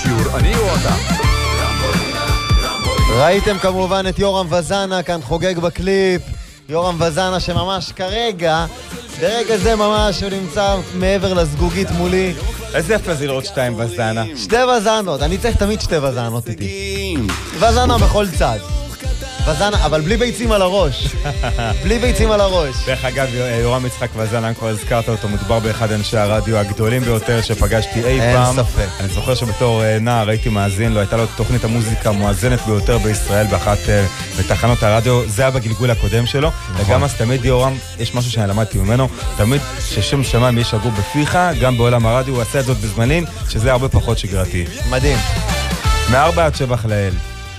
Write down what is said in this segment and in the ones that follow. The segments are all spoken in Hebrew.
בשיעור אני או אתה. ראיתם כמובן את יורם וזנה כאן חוגג בקליפ. יורם וזנה שממש כרגע, ברגע זה ממש הוא נמצא מעבר לסגוגית מולי. איזה יפה זה לראות שתיים וזנה. שתי וזנות, אני צריך תמיד שתי וזנות איתי. וזנה בכל צד. וזנה, אבל בלי ביצים על הראש. בלי ביצים על הראש. דרך אגב, יורם יצחק וזנה, כבר הזכרת אותו, מדובר באחד אנשי הרדיו הגדולים ביותר שפגשתי אי פעם. אין ספק. אני זוכר שבתור נער הייתי מאזין לו, הייתה לו תוכנית המוזיקה המואזנת ביותר בישראל באחת בתחנות הרדיו, זה היה בגלגול הקודם שלו. וגם אז תמיד יורם, יש משהו שאני למדתי ממנו, תמיד ששם שמיים יש שגור בפיך, גם בעולם הרדיו, הוא עשה את זאת בזמנים, שזה הרבה פחות שגרתי. מדהים. 4 עד 7 לאל.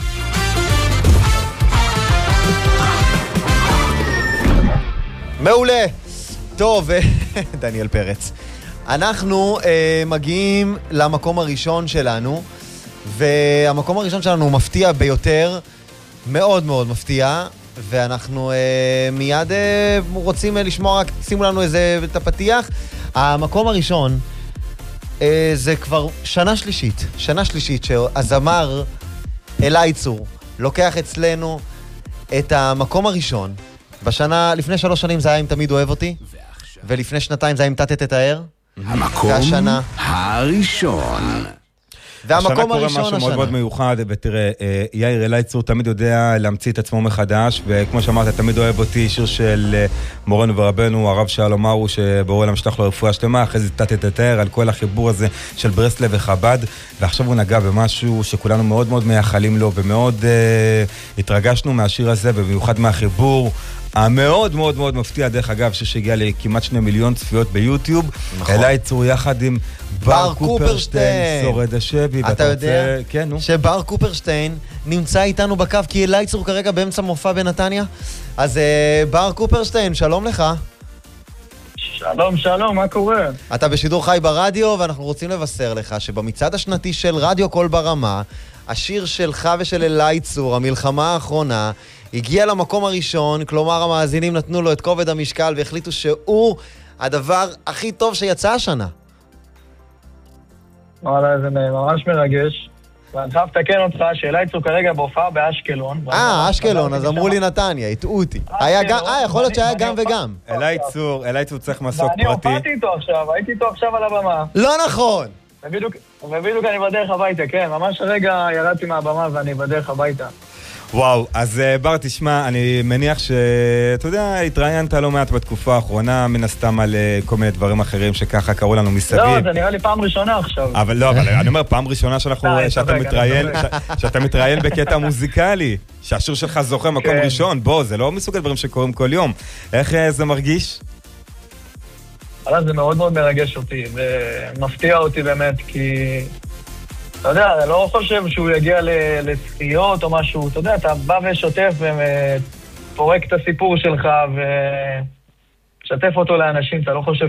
מעולה. טוב, דניאל פרץ. אנחנו מגיעים למקום הראשון שלנו, והמקום הראשון שלנו הוא מפתיע ביותר, מאוד מאוד מפתיע, ואנחנו מיד רוצים לשמוע, רק שימו לנו את הפתיח. המקום הראשון זה כבר שנה שלישית שהזמר אלי צור לוקח אצלנו את המקום הראשון. לפני 3 שנים זה היה אם תמיד אוהב אותי, ולפני 2 זה היה אם תתת את הער. המקום הראשון. והמקום הראשון השנה קורה משהו מאוד מאוד מיוחד, ותראה, יאיר אלי צור תמיד יודע להמציא את עצמו מחדש, וכמו שאמרת, תמיד אוהב אותי, שיר של מורנו ורבנו, הרב שלום ארו, שבורא עולם שלח לו רפואה שלמה, אחרי זה תתת את הער, על כל החיבור הזה של ברסלב וחב"ד, ועכשיו הוא נגע במשהו שכולנו מאוד מאוד מייחלים לו, ומאוד התרגשנו מהשיר הזה, ובמיוחד מהחיבור, המאוד מאוד מאוד מפתיע, דרך אגב, שהגיע לכמעט 2 מיליון צפיות ביוטיוב. אלי צור יחד עם בר קופרשטיין, שורד השבי. אתה יודע שבר קופרשטיין נמצא איתנו בקו, כי אלי צור כרגע באמצע מופע בנתניה. אז בר קופרשטיין, שלום לך. שלום, מה קורה? אתה בשידור חי ברדיו, ואנחנו רוצים לבשר לך שבמצעד השנתי של רדיו קול ברמה, השיר שלך ושל אלי צור, המלחמה האחרונה, הגיע למקום הראשון, כלומר המאזינים נתנו לו את כובד המשקל והחליטו שהוא הדבר הכי טוב שיצא השנה. וואלה, זה ממש מרגש. ואני חייב לתקן אותך שאלי צור כרגע בהופעה באשקלון. אשקלון, אז אמרו לי נתניה, הטעו אותי. יכול להיות שהיה גם וגם. אלי צור צריך מסוק אני פרטי. הופעתי איתו עכשיו, הייתי איתו עכשיו על הבמה. לא נכון! ובדיוק אני בדרך הביתה, כן, ממש הרגע ירדתי מהבמה ואני בדרך הביתה. וואו, אז בר, תשמע, אני מניח שאתה יודע, התראיינת לא מעט בתקופה האחרונה, מן הסתם על כל מיני דברים אחרים שככה קראו לנו מסביב. לא, זה נראה לי פעם ראשונה עכשיו. אבל אני אומר, פעם ראשונה שאתה מתראיין בקטע מוזיקלי, שהשיר שלך זוכה מקום ראשון, בוא, זה לא מסוג הדברים שקורים כל יום. איך זה מרגיש? זה מאוד מאוד מרגש אותי, ומפתיע אותי באמת, כי אתה יודע, אני לא חושב שהוא יגיע לזכיות או משהו, אתה יודע, אתה בא ושוטף ופורק את הסיפור שלך ושתף אותו לאנשים, אתה לא חושב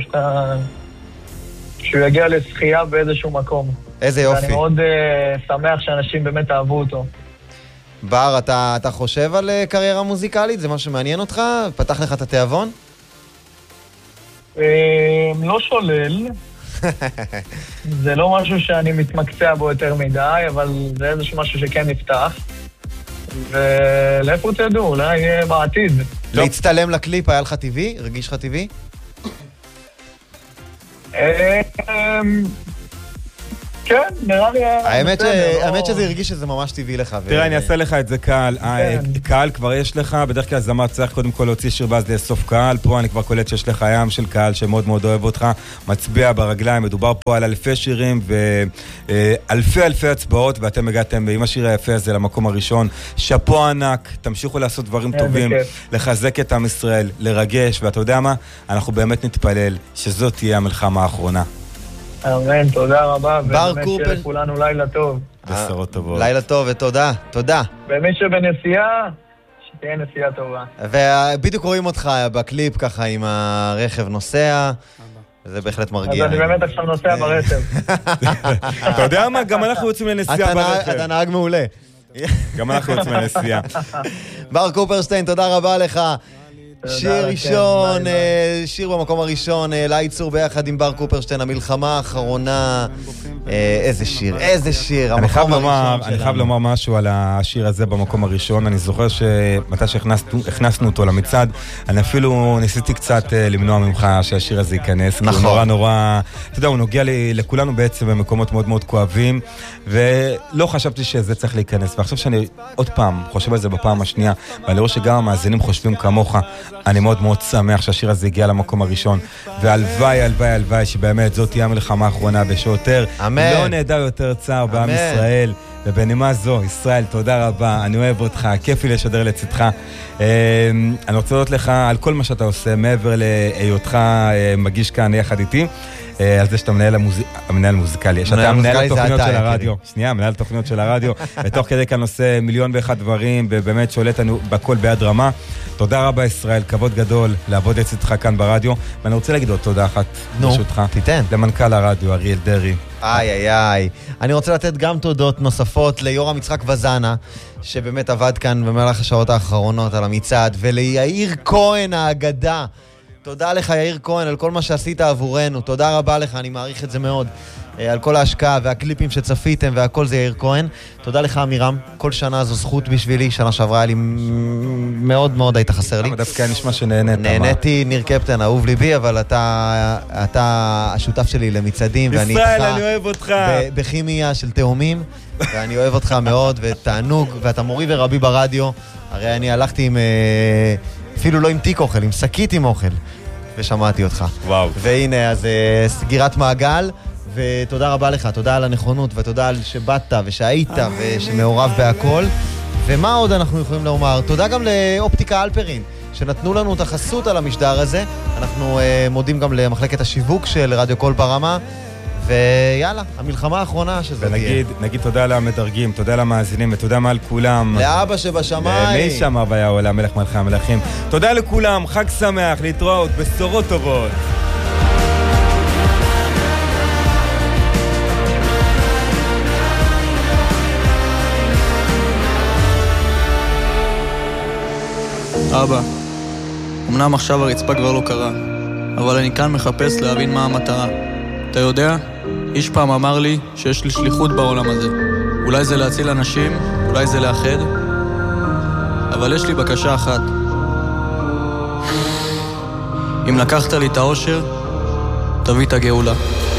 שהוא יגיע לזכייה באיזשהו מקום. איזה יופי. ואני מאוד שמח שאנשים באמת אהבו אותו. בר, אתה חושב על קריירה מוזיקלית? זה משהו שמעניין אותך? פתח לך את התיאבון? לא שולל. זה לא משהו שאני מתמקצע בו יותר מדי, אבל זה איזשהו משהו שכן נפתח. ולאיפה תדעו, אולי יהיה בעתיד. להצטלם לקליפ היה לך טבעי? הרגיש לך טבעי? כן, נראה לי... האמת שזה הרגיש שזה ממש טבעי לך. תראה, אני אעשה לך את זה קהל. קהל כבר יש לך, בדרך כלל זמר צריך קודם כל להוציא שיר ואז לאסוף קהל. פה אני כבר קולט שיש לך ים של קהל שמאוד מאוד אוהב אותך, מצביע ברגליים, מדובר פה על אלפי שירים ואלפי הצבעות, ואתם הגעתם עם השיר היפה הזה למקום הראשון. שפו ענק, תמשיכו לעשות דברים טובים, לחזק את עם ישראל, לרגש, ואתה יודע מה? אנחנו באמת נתפלל שזאת תהיה המלחמה האחרונה. אמן, תודה רבה, ובאמת שיהיה לכולנו לילה טוב. בשורות טובות. לילה טוב ותודה, תודה. ומי שבנסיעה, שתהיה נסיעה טובה. ובדיוק רואים אותך בקליפ ככה עם הרכב נוסע, זה בהחלט מרגיע. אז אני באמת עכשיו נוסע ברכב. אתה יודע מה? גם אנחנו יוצאים לנסיעה ברכב. אתה נהג מעולה. גם אנחנו יוצאים לנסיעה. בר קופרשטיין, תודה רבה לך. שיר ראשון, שיר במקום הראשון, אלי צור ביחד עם בר קופרשטיין, המלחמה האחרונה, איזה שיר, אני חייב לומר משהו על השיר הזה במקום הראשון. אני זוכר שמתי שהכנסנו אותו למצעד, אני אפילו ניסיתי קצת למנוע ממך שהשיר הזה ייכנס. נכון. נורא נורא, אתה יודע, הוא נוגע לכולנו בעצם במקומות מאוד מאוד כואבים, ולא חשבתי שזה צריך להיכנס. ועכשיו שאני עוד פעם חושב על זה בפעם השנייה, ואני רואה שגם המאזינים חושבים כמוך, אני מאוד מאוד שמח שהשיר הזה הגיע למקום הראשון, והלוואי, הלוואי, הלוואי, שבאמת זאת תהיה המלחמה האחרונה בשוטר. אמן. לא נדע יותר צער בעם ישראל, ובנימה זו, ישראל, תודה רבה, אני אוהב אותך, כיף לי לשדר לצדך. אני רוצה להודות לך על כל מה שאתה עושה, מעבר להיותך מגיש כאן יחד איתי, על זה שאתה מנהל מוזיקלי. שאתה מנהל התוכניות של הרדיו. שנייה, מנהל התוכניות של הרדיו, ותוך כדי כאן עושה מיליון ואחד דברים, ובאמת שולט לנו בכל ביד רמה. תודה רבה ישראל, כבוד גדול לעבוד לצדך כאן ברדיו, ואני רוצה להגיד עוד תודה אחת, ברשותך. תיתן. למנכ"ל הרדיו, אריאל דרי. איי. אני רוצה לתת גם תודות נוספות ליורם יצחק וזנה, שבאמת עבד כאן במהלך השעות האחרונות על המצעד, וליאיר כהן האגדה. תודה לך יאיר כהן על כל מה שעשית עבורנו, תודה רבה לך, אני מעריך את זה מאוד, על כל ההשקעה והקליפים שצפיתם והכל זה יאיר כהן. תודה לך אמירם, כל שנה זו זכות בשבילי, שנה שעברה היה לי מאוד מאוד היית חסר לי. דווקא נשמע שנהנית. נהניתי, ניר קפטן, אהוב ליבי, אבל אתה השותף שלי למצעדים, ואני איתך. ישראל, אני אוהב אותך. בכימיה של תאומים, ואני אוהב אותך מאוד, ותענוג, ואתה מורי ורבי ברדיו. הרי אני הלכתי עם, אפילו לא עם תיק אוכל, עם שקית עם אוכל, ושמעתי אותך. וואו. והנה, אז סגירת מעגל, ותודה רבה לך, תודה על הנכונות, ותודה על שבאת ושהיית ושמעורב בהכל. ומה עוד אנחנו יכולים לומר? תודה גם לאופטיקה אלפרין, שנתנו לנו את החסות על המשדר הזה. אנחנו מודים גם למחלקת השיווק של רדיו קול ברמה, ויאללה, המלחמה האחרונה שזה תהיה. נגיד תודה למדרגים, תודה למאזינים, ותודה מעל כולם. לאבא שבשמיים. מי שמע והיה מלך מלכי המלכים. תודה לכולם, חג שמח, להתראות, בשורות טובות. אבא, אמנם עכשיו הרצפה כבר לא קרה, אבל אני כאן מחפש להבין מה המטרה. אתה יודע, איש פעם אמר לי שיש לי שליחות בעולם הזה. אולי זה להציל אנשים, אולי זה לאחד, אבל יש לי בקשה אחת. אם לקחת לי את האושר, תביא את הגאולה.